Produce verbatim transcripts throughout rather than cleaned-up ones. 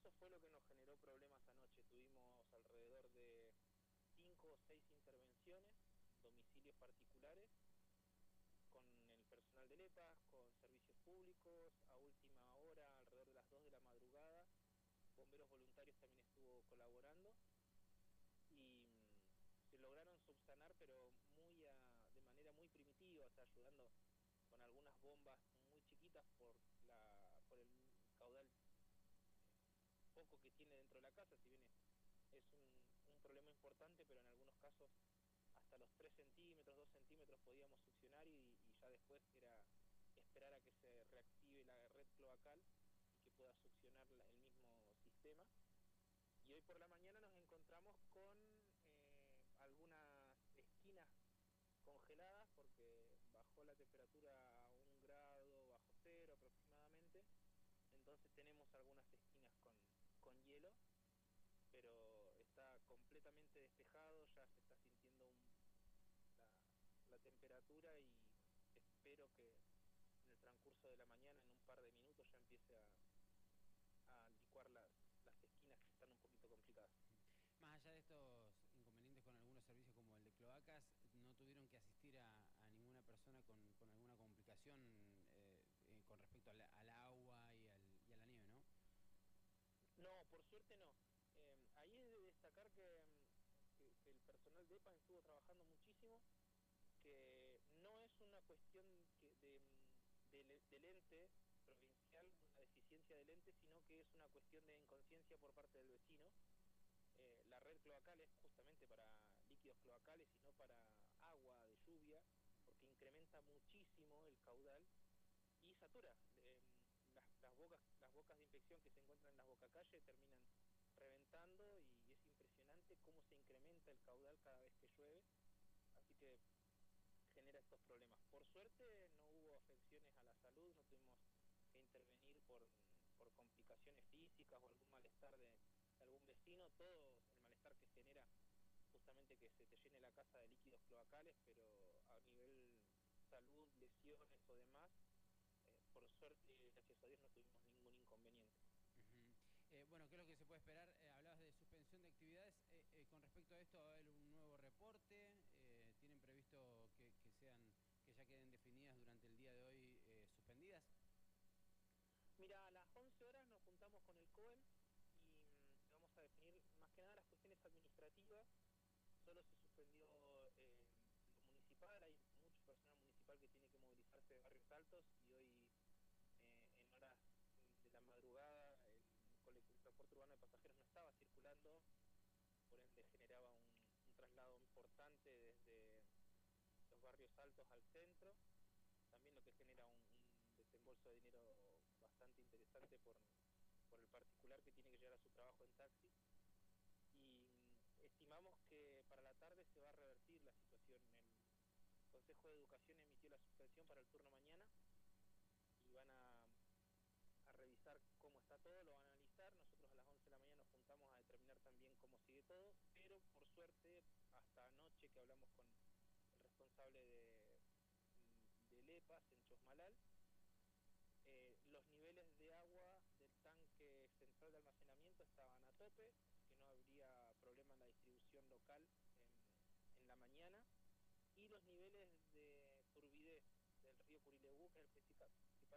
eso fue lo que nos generó problemas anoche. Tuvimos alrededor de cinco o seis intervenciones, domicilios particulares, con el personal del E P A, con servicios públicos, a última hora, alrededor de las dos de la madrugada, bomberos voluntarios también estuvo colaborando, y mm, se lograron subsanar, pero muy a, de manera muy primitiva, o sea, ayudando con algunas bombas muy chiquitas por, la, por el caudal poco que tiene dentro de la casa, si bien es, es un, un problema importante, pero en algunos casos hasta los tres centímetros, dos centímetros podíamos succionar, y, y ya después era esperar a que se reactive la red cloacal y que pueda succionar la, el mismo sistema. Y hoy por la mañana nos encontramos con eh, algunas esquinas congeladas porque bajó la temperatura a un grado bajo cero aproximadamente, entonces tenemos algunas esquinas con, con hielo, pero está completamente despejado, ya se está sintiendo un, la, la temperatura, y espero que en el transcurso de la mañana, en un par de minutos, ya empiece a, a licuar las, las esquinas que están un poquito complicadas. Más allá de estos inconvenientes con algunos servicios como el de cloacas, ¿no tuvieron que asistir a, a ninguna persona con, con alguna complicación eh, eh, con respecto al, al agua y, al, y a la nieve, no? No, por suerte no. Eh, ahí es de destacar que, que, que el personal de E P A estuvo trabajando muchísimo, que no es una cuestión que de, de, del ente provincial, una deficiencia del ente, sino que es una cuestión de inconsciencia por parte del vecino. Eh, la red cloacal es justamente para líquidos cloacales y no para agua de lluvia, porque incrementa muchísimo el caudal y satura. Eh, las, las, bocas, las bocas de infección que se encuentran en las bocacalles terminan reventando, y es impresionante cómo se incrementa el caudal cada vez que llueve, así que genera estos problemas. Por suerte no hubo afecciones a la salud, no tuvimos que intervenir por, por complicaciones físicas o algún malestar de, de algún vecino, todo el malestar que genera justamente que se te llene la casa de líquidos cloacales, pero a nivel salud, lesiones o demás, eh, por suerte, gracias a Dios, no tuvimos ningún inconveniente. Uh-huh. eh, bueno, ¿qué es lo que se puede esperar? Eh, hablabas de suspensión de actividades. Eh, eh, con respecto a esto, ¿va a haber un nuevo reporte? Eh, ¿Tienen previsto que, que sean, que ya queden definidas durante el día de hoy eh, suspendidas? Mira, a las once horas nos juntamos con el COEM y mm, vamos a definir más que nada las cuestiones administrativas. Solo se suspendió eh, lo municipal, hay mucho personal municipal que tiene que movilizarse de Barrios Altos, y hoy eh, en horas de la madrugada el, el transporte urbano de pasajeros no estaba circulando, por ende generaba un, un traslado importante desde los Barrios Altos al centro, también lo que genera un, un desembolso de dinero bastante interesante por, por el particular que tiene que llegar a su trabajo en taxi, y estimamos que para la tarde se va a revertir la situación. El Consejo de Educación emitió la suspensión para el turno mañana y van a, a revisar cómo está todo, lo van a analizar. Nosotros a las once de la mañana nos juntamos a determinar también cómo sigue todo, pero por suerte hasta anoche que hablamos con el responsable de, del E P A en Chosmalal, eh, los niveles de agua del tanque central de almacenamiento estaban a tope, que no habría problema en la distribución local en, en la mañana, y los niveles de turbidez del río Curilebú, que es el principal, principal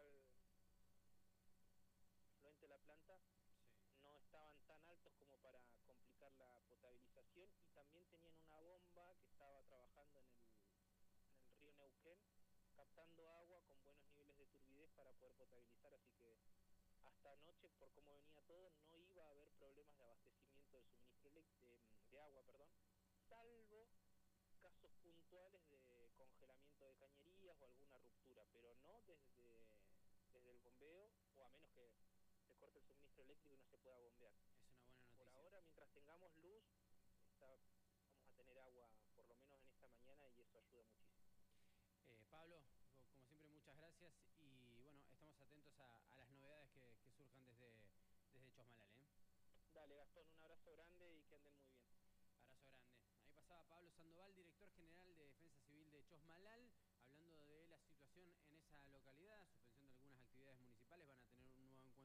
afluente de la planta, Sí. no estaban tan altos como para complicar la potabilización, y también tenían una bomba que estaba trabajando en el, en el río Neuquén, captando agua con buenos niveles de turbidez para poder potabilizar, así que hasta anoche, por cómo venía todo, no iba a haber problemas de abastecimiento del suministro de, de agua, perdón, salvo casos puntuales de congelamiento de cañerías o alguna ruptura, pero no desde, desde el bombeo, o a menos que se corte el suministro eléctrico y no se pueda bombear. Es una buena Por noticia. ahora, mientras tengamos luz, está, vamos a tener agua por lo menos en esta mañana, y eso ayuda muchísimo. Eh, Pablo, como siempre, muchas gracias y bueno, estamos atentos a, a las novedades que, que surjan desde, desde Chosmalal, ¿eh? Dale, Gastón, un abrazo grande y que anden muy bien. Abrazo grande. Ahí pasaba Pablo Sandoval, director general de Defensa Civil de Chosmalal.